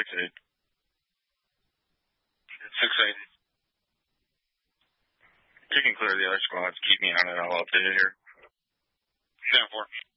6-8. It's exciting. You can clear the other squads. Keep me on it. I'll update it here. 10-4.